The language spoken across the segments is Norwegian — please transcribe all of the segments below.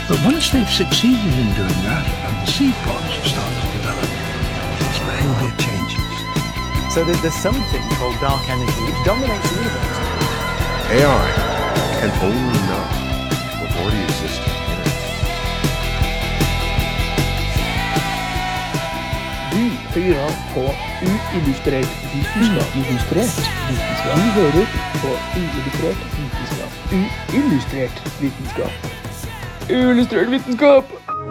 But once they've succeeded in doing that and the seed pods start to develop, its behavior changes. So there's something called dark energy which dominates the universe. AI can only know what already exists in it. Du hører på uillustrert vitenskap. Du hører på uillustrert vitenskap. Uillustrert vitenskap. Uillustrert vitenskap!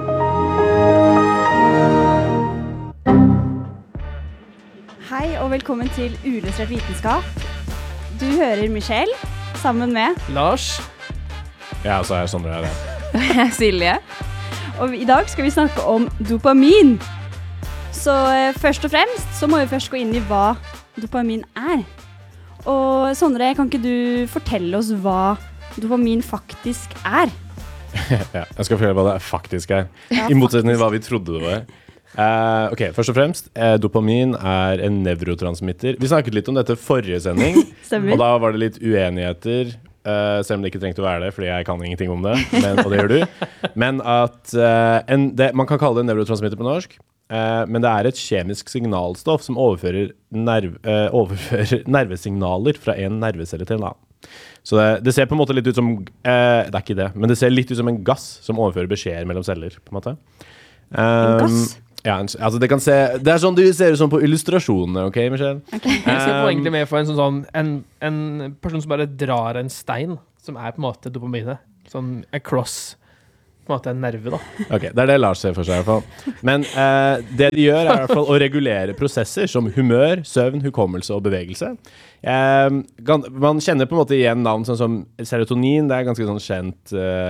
Hei og velkommen til Uillustrert vitenskap. Du hører Michelle sammen med Lars. Ja, så er Sondre her. Silje. Og i dag skal vi snakke om dopamin. Så først og fremst så må vi først gå inn i hva dopamin er. Og Sondre, kan ikke du fortelle oss hva dopamin faktisk er? Ja, jeg skal fortelle hva det faktisk er. I motsetning til hva vi trodde det var. Ok, først og fremst, dopamin er en nevrotransmitter. Vi snakket litt om dette forrige sending, og da var det litt uenigheter, selv om det ikke trengte å være det, fordi jeg kan ingenting om det, og det gjør du. Men at man kan kalle det en nevrotransmitter på norsk, men det er et kjemisk signalstoff som overfører nervesignaler fra en nervecelle til en annen. Så det ser på en måte litt ut som, det er ikke det, men det ser litt ut som en gass som overfører beskjeder mellom celler, på en måte. En gass? Ja, altså det er sånn det ser ut som på illustrasjonene, ok, Michelle? Okay. Jeg ser på egentlig mer for en person som bare drar en stein, som er på en måte dopaminet. Sånn across, på en måte en nerve da. Ok, det er det Lars ser for seg i hvert fall. Men det de gjør er i hvert fall å regulere prosesser som humør, søvn, hukommelse og bevegelse. Man kjenner på en måte igjen navn sånn som serotonin, det er ganske sånn kjent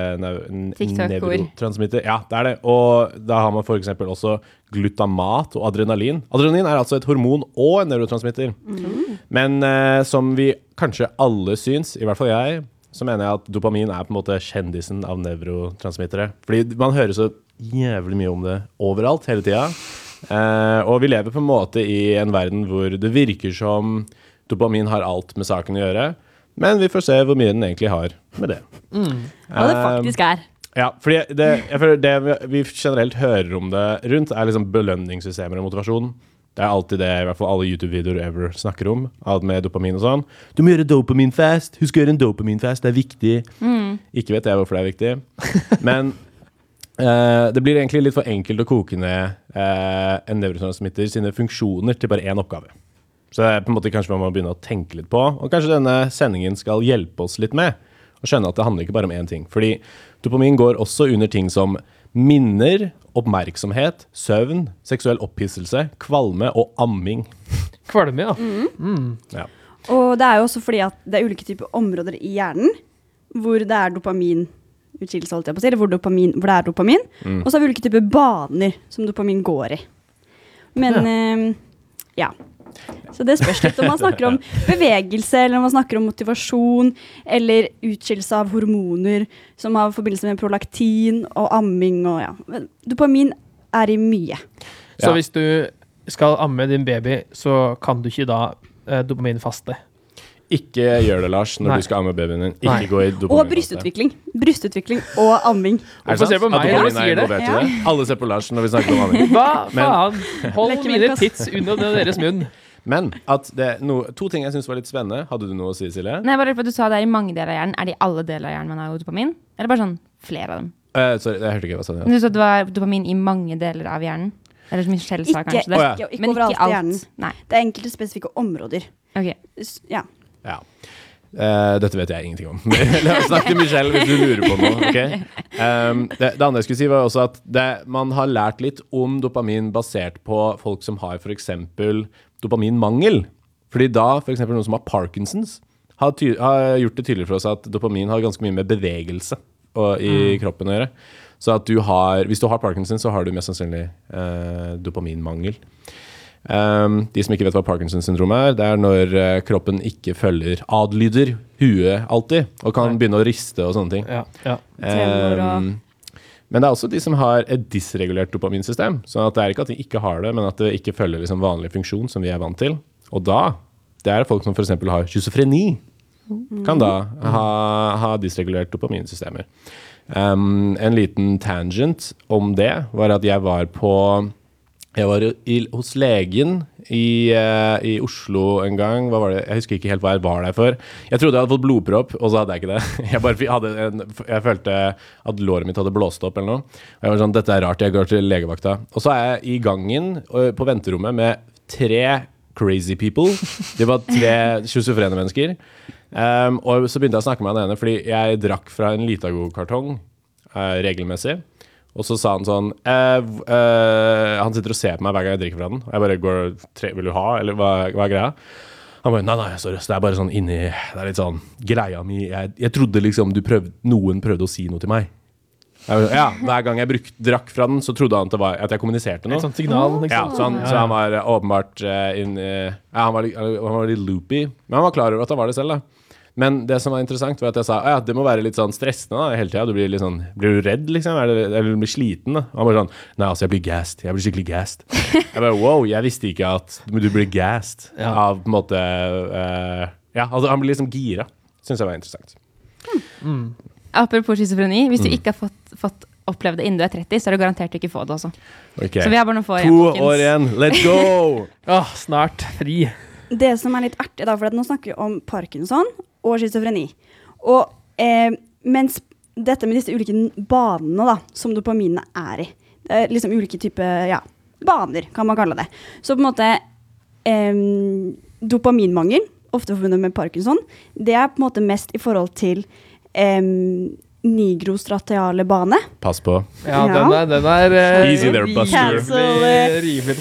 nevrotransmitter. Ja, det er det. Og da har man for eksempel også glutamat og adrenalin. Adrenalin er altså et hormon og en nevrotransmitter. Men som vi kanskje alle syns, i hvert fall jeg, så mener jeg at dopamin er på en måte kjendisen av nevrotransmittere. Fordi man hører så jævlig mye om det overalt, hele tiden. Og vi lever på en måte i en verden hvor det virker som dopamin har alt med saken å gjøre. Men vi får se hvor mye den egentlig har med det. Hva det faktisk er. Ja, fordi jeg føler det vi generelt hører om det rundt er liksom belønningssystemer og motivasjon. Det er alltid det, i hvert fall alle YouTube-videoer ever snakker om, alt med dopamin og sånn. Du må gjøre dopamin-fast, husk å gjøre en dopamin-fast, det er viktig. Ikke vet jeg hvorfor det er viktig. Men det blir egentlig litt for enkelt å koke ned en nevrotransmitter sine funksjoner til bare en oppgave. Så det er på en måte kanskje man må begynne å tenke litt på, og kanskje denne sendingen skal hjelpe oss litt med å skjønne at det handler ikke bare om en ting. Fordi dopamin går også under ting som minner, oppmerksomhet, søvn, seksuell opphisselse, kvalme og amming. Kvalme, ja. Ja. Og det er jo også fordi at det er ulike typer områder i hjernen hvor det er dopaminutskillelse, holdt jeg på å si, eller hvor det er dopamin. Og så har vi ulike typer baner som dopamin går i. Men ja. Så det spørs litt om man snakker om bevegelse, eller om man snakker om motivasjon, eller utskillelse av hormoner som har forbindelse med prolaktin og amming og ja. Dopamin er i mye. Så hvis du skal amme din baby, så kan du ikke da dopaminfaste? Ikke gjør det, Lars, når du skal amme babyen din. Ikke gå i dopaminfaste. Og brystutvikling og amming. Hvorfor ser på meg når du sier det? Ja. Alle ser på Lars når vi snakker om amming. Hva faen? Hold mine tits under deres munn. Men at to ting jeg synes var litt spennende. Hadde du noe å si, Silje? Nei, bare for at du sa det er i mange deler av hjernen. Er det i alle deler av hjernen man har dopamin? Eller bare sånn flere av dem? Sorry, jeg hørte ikke hva sa du. Du sa at det var dopamin i mange deler av hjernen? Eller som Michelle sa kanskje det? Ikke overalt i hjernen. Nei. Det er enkelte spesifikke områder. Ok. Ja. Dette vet jeg ingenting om. Snakk til Michelle hvis du lurer på noe. Okay? Det andre jeg skulle si var også at man har lært litt om dopamin basert på folk som har for eksempel dopaminmangel. Fordi da for eksempel noen som har Parkinsons har gjort det tydelig for oss at dopamin har ganske mye med bevegelse i kroppen å gjøre. Så at hvis du har Parkinson, så har du mest sannsynlig dopaminmangel. De som ikke vet hva Parkinson-syndrom er, det er når kroppen ikke følger adlyder huet alltid, og kan begynne å riste og sånne ting. Men det er også de som har et dysregulert dopaminsystem, så at det er ikke at de ikke har det, men at det ikke følger liksom vanlig funksjon som vi er vant til. Og det er folk som for eksempel har schizofreni. kan da ha dysregulert dopaminsystemer. En liten tangent om det var at jeg var hos legen i Oslo en gang. Hva var det? Jeg husker ikke helt hva jeg var der for. Jeg trodde jeg hadde fått blodpropp, og så hadde jeg ikke det. Jeg følte at låret mitt hadde blåst opp eller noe. Og jeg var sånn, dette er rart, jeg går til legevakta. Og så er jeg i gangen på venterommet med 3 crazy people. Det var 3 schizofrene mennesker. Og så begynte jeg å snakke med den ene, fordi jeg drakk fra en Litago-kartong regelmessig. Og så sa han sånn, han sitter og ser på meg hver gang jeg drikker fra den. Og jeg bare vil du ha, eller hva er greia? Han bare, nei, sorry, det er bare sånn inni, det er litt sånn greia mi. Jeg trodde liksom noen prøvde å si noe til meg. Hver gang jeg drakk fra den, så trodde han at jeg kommuniserte noe. Et sånt signal, liksom. Så han var åpenbart han var litt loopy, men han var klar over at han var det selv da. Men det som var interessant var at jeg sa, det må være litt sånn stressende da, hele tiden. Du blir litt sånn, blir du redd liksom? Eller du blir sliten da? Han bare sånn, nei, altså jeg blir skikkelig gassed. Jeg bare, wow, jeg visste ikke at du blir gassed av på en måte, altså han blir liksom gira. Synes jeg var interessant. Apropos schizofreni, hvis du ikke har fått opplevd det innen du er 30, så er du garantert ikke få det også. Okay. Så vi har bare noen få 2 år igjen, let's go! Snart fri. Det som er litt artig da, for nå snakker vi om Parkinson og schizofreni. Og mens dette med disse ulike banene da, som dopaminene er i, det er liksom ulike typer, baner kan man kalle det. Så på en måte dopaminmangel, ofte forbundet med Parkinson, det er på en måte mest i forhold til nigrostratiale bane. Pass på. Den er Easy there, Buster. rimelig